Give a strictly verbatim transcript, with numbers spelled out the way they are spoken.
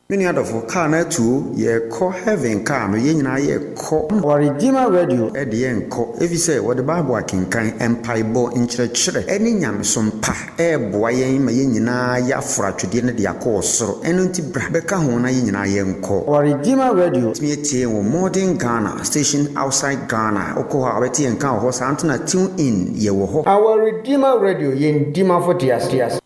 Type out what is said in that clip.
Many other for car na two ye call heaven car no ye nyina ye call our Redeemer Radio e de yen call if you say what the Bible can kan empire bo nkyerɛkyerɛ ɛne nyamesom pa e boa yen ma ye nyina ya afratwede ne de akɔ soro ɛno nti bra bɛka ho na ye nyina ye nkɔ our Redeemer Radio me tie wo modern Ghana station outside Ghana okɔ ha obeti yen kan ho sa antena tune in ye wo ho our Redeemer Radio yen dima for tias tias